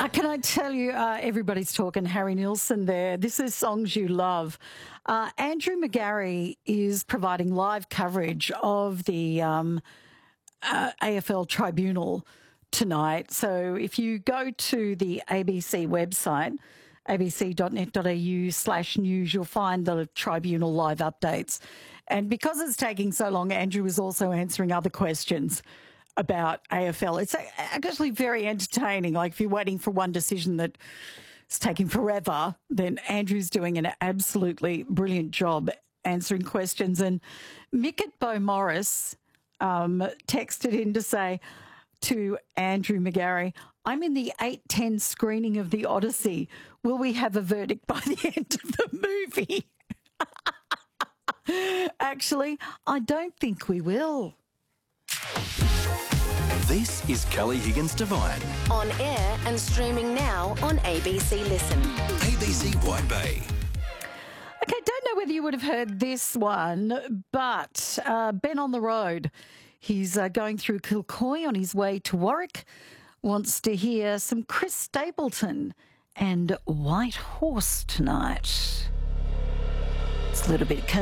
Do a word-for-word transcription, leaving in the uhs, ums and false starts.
Uh, can I tell you, uh, everybody's talking Harry Nilsson there. This is Songs You Love. Uh, Andrew McGarry is providing live coverage of the um, uh, A F L Tribunal tonight. So if you go to the A B C website, abc.net.au slash news, you'll find the Tribunal live updates. And because it's taking so long, Andrew is also answering other questions about A F L. It's actually very entertaining. Like if you're waiting for one decision that is taking forever, then Andrew's doing an absolutely brilliant job answering questions. And Mick at Bo Morris um, texted in to say to Andrew McGarry, I'm in the eight ten screening of The Odyssey. Will we have a verdict by the end of the movie? Actually, I don't think we will. This is Kelly Higgins Devine. On air and streaming now on A B C Listen. A B C White Bay. Okay, don't know whether you would have heard this one, but uh, Ben on the road. He's uh, going through Kilcoy on his way to Warwick. Wants to hear some Chris Stapleton and White Horse tonight. It's a little bit